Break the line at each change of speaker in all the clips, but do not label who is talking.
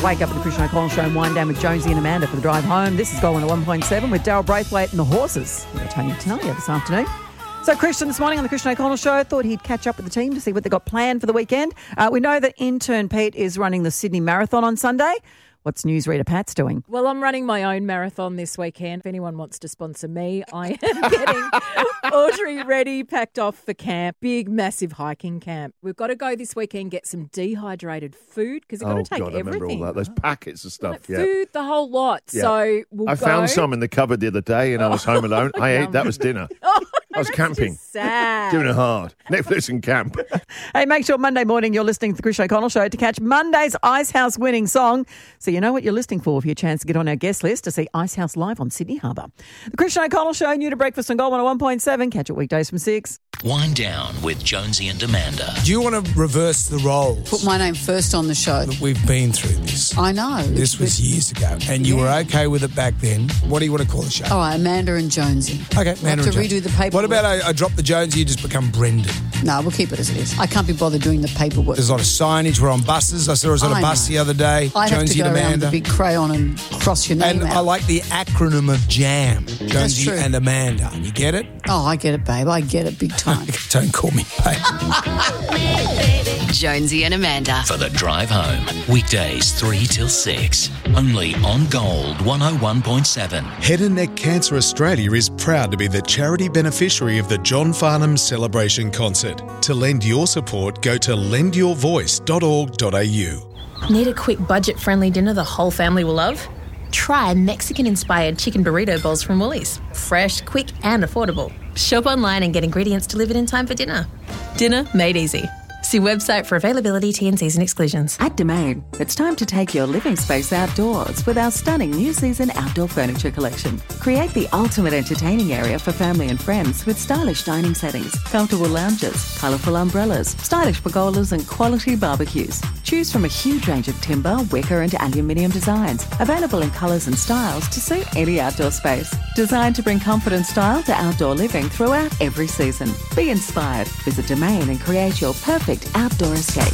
Wake up with the Christian O'Connell Show and wind down with Jonesy and Amanda for the drive home. This is Gold 101.7 with Daryl Braithwaite and the Horses. We've got Tony Talia this afternoon. So Christian, this morning on the Christian O'Connell Show, thought he'd catch up with the team to see what they've got planned for the weekend. We know that intern Pete is running the Sydney Marathon on Sunday. What's newsreader Pat's doing?
Well, I'm running my own marathon this weekend. If anyone wants to sponsor me, I am getting Audrey ready, packed off for camp. Big, massive hiking camp. We've got to go this weekend, get some dehydrated food because you've got to take everything.
I remember all that. Those packets of stuff.
Like food, the whole lot. Yeah. So
I found some in the cupboard the other day and I was home alone. I ate, that was dinner. I was camping, doing it hard. Netflix and camp.
Hey, make sure Monday morning you're listening to the Christian O'Connell Show to catch Monday's Icehouse winning song. So you know what you're listening for your chance to get on our guest list to see Icehouse live on Sydney Harbour. The Christian O'Connell Show, new to breakfast on Gold 101.7. Catch it weekdays from 6.
Wind down with Jonesy and Amanda.
Do you want to reverse the roles?
Put my name first on the show.
We've been through this.
I know.
This was years ago, and you were okay with it back then. What do you want to call the show?
All right, Amanda and Jonesy.
Okay, Amanda
we'll have to
and Jonesy.
redo the paperwork.
What about I drop the Jonesy, you just become Brendan?
No, we'll keep it as it is. I can't be bothered doing the paperwork.
There's a lot of signage. We're on buses. I saw us on a bus the other day.
I have
Jonesy
to go
and
around
Amanda.
with a big crayon and cross your name
And
out.
I like the acronym of JAM. Jonesy
true.
and Amanda. You get it?
Oh, I get it, babe. I get it big time.
Don't call me babe.
Jonesy and Amanda.
For the drive home. Weekdays 3 till 6. Only on Gold 101.7.
Head and Neck Cancer Australia is proud to be the charity beneficiary of the John Farnham Celebration Concert. To lend your support, go to lendyourvoice.org.au.
Need a quick budget-friendly dinner the whole family will love? Try Mexican-inspired chicken burrito bowls from Woolies. Fresh, quick and affordable. Shop online and get ingredients delivered in time for dinner. Dinner made easy. See website for availability, T&Cs and exclusions.
At Domain, it's time to take your living space outdoors with our stunning new season outdoor furniture collection. Create the ultimate entertaining area for family and friends with stylish dining settings, comfortable lounges, colourful umbrellas, stylish pergolas and quality barbecues. Choose from a huge range of timber, wicker and aluminium designs, available in colours and styles to suit any outdoor space. Designed to bring comfort and style to outdoor living throughout every season. Be inspired. Visit Domain and create your perfect outdoor escape.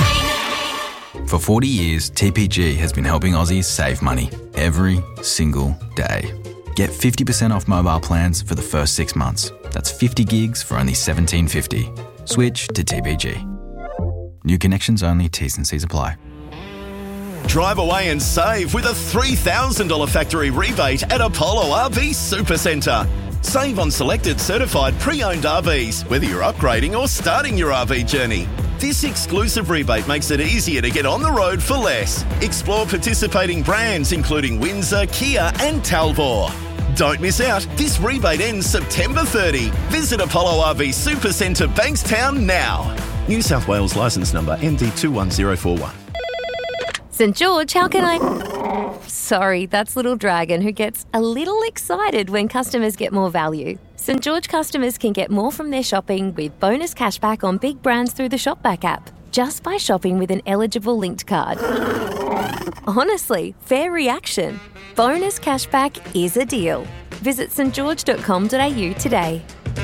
For 40 years, TPG has been helping Aussies save money every single day. Get 50% off mobile plans for the first 6 months. That's 50 gigs for only $17.50. Switch to TPG. New connections only, T's and C's apply.
Drive away and save with a $3,000 factory rebate at Apollo RV Supercentre. Save on selected certified pre-owned RVs, whether you're upgrading or starting your RV journey. This exclusive rebate makes it easier to get on the road for less. Explore participating brands including Windsor, Kia and Talbot. Don't miss out. This rebate ends September 30. Visit Apollo RV Supercentre Bankstown now. New South Wales licence number MD21041.
St George, how can I... Sorry, that's Little Dragon who gets a little excited when customers get more value. St George customers can get more from their shopping with bonus cashback on big brands through the Shopback app, just by shopping with an eligible linked card. Honestly, fair reaction. Bonus cashback is a deal. Visit stgeorge.com.au today.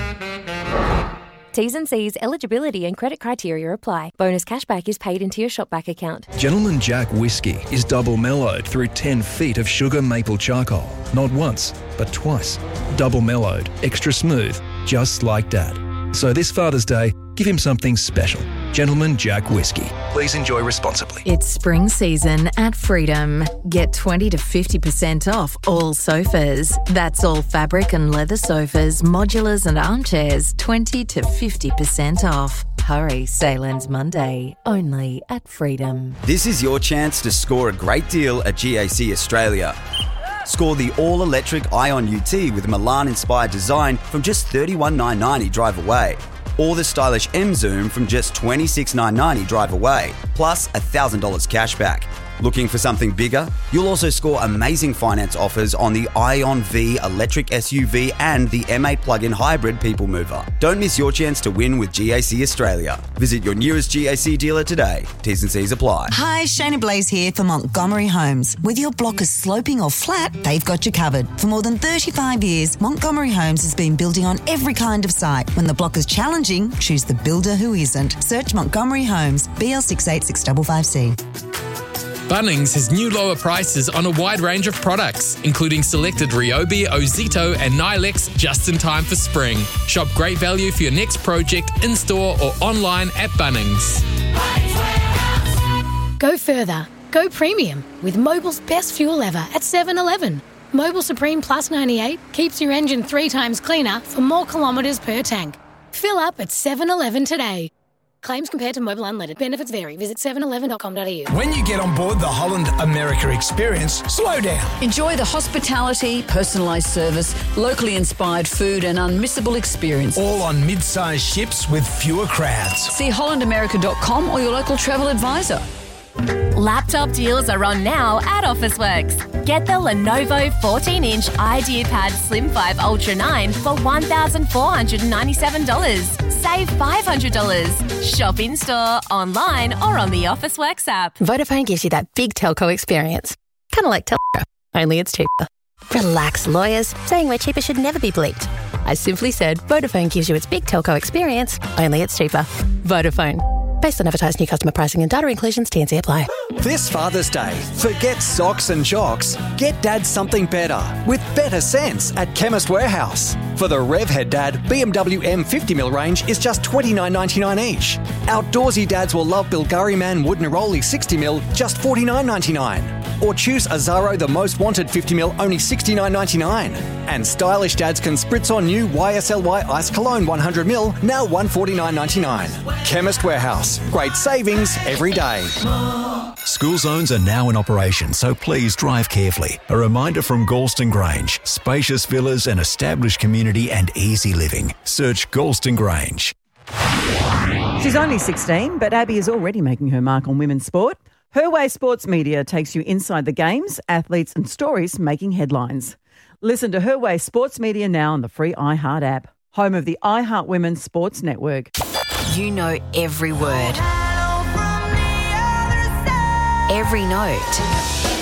T's and C's, eligibility and credit criteria apply. Bonus cashback is paid into your Shopback account.
Gentleman Jack Whiskey is double mellowed through 10 feet of sugar maple charcoal. Not once, but twice. Double mellowed, extra smooth, just like Dad. So this Father's Day, give him something special. Gentleman Jack Whiskey. Please enjoy responsibly.
It's spring season at Freedom. Get 20 to 50% off all sofas. That's all fabric and leather sofas, modulars and armchairs, 20 to 50% off. Hurry, sale ends Monday, only at Freedom.
This is your chance to score a great deal at GAC Australia. Score the all-electric Ion UT with Milan-inspired design from just $31,990 drive away. Or the stylish M-Zoom from just $26,990 drive away, plus $1,000 cash back. Looking for something bigger? You'll also score amazing finance offers on the Ion V electric SUV and the M8 plug-in hybrid people mover. Don't miss your chance to win with GAC Australia. Visit your nearest GAC dealer today. T's and C's apply.
Hi, Shayna Blaze here for Montgomery Homes. Whether your block is sloping or flat, they've got you covered. For more than 35 years, Montgomery Homes has been building on every kind of site. When the block is challenging, choose the builder who isn't. Search Montgomery Homes, BL68655C.
Bunnings has new lower prices on a wide range of products, including selected Ryobi, Ozito and Nilex just in time for spring. Shop great value for your next project in-store or online at Bunnings.
Go further. Go premium with Mobil's best fuel ever at 7-Eleven. Mobil Supreme Plus 98 keeps your engine 3 times cleaner for more kilometres per tank. Fill up at 7-Eleven today. Claims compared to Mobil Unleaded. Benefits vary. Visit 711.com.au.
When you get on board the Holland America experience, slow down.
Enjoy the hospitality, personalised service, locally inspired food and unmissable experience.
All on mid-sized ships with fewer crowds.
See hollandamerica.com or your local travel advisor.
Laptop deals are on now at Officeworks. Get the Lenovo 14-inch IdeaPad Slim 5 Ultra 9 for $1,497. Save $500. Shop in-store, online or on the Officeworks app.
Vodafone gives you that big telco experience. Kind of like Telco, only it's cheaper. Relax, lawyers. Saying we're cheaper should never be bleeped. I simply said Vodafone gives you its big telco experience, only it's cheaper. Vodafone. Based on advertised new customer pricing and data inclusions, T&C apply.
This Father's Day, forget socks and jocks. Get Dad something better with better sense at Chemist Warehouse. For the Revhead Dad, BMW M50mm range is just $29.99 each. Outdoorsy dads will love Bulgari Man Wood Neroli 60mm, just $49.99. Or choose Azaro The Most Wanted 50mm, only $69.99. And stylish dads can spritz on new YSLY Ice Cologne 100ml, now $149.99. Chemist Warehouse. Great savings every day.
School zones are now in operation, so please drive carefully. A reminder from Galston Grange. Spacious villas, an established community and easy living. Search Galston Grange.
She's only 16, but Abby is already making her mark on women's sport. Her Way Sports Media takes you inside the games, athletes and stories making headlines. Listen to Her Way Sports Media now on the free iHeart app, home of the iHeart Women's Sports Network.
You know every word, every note,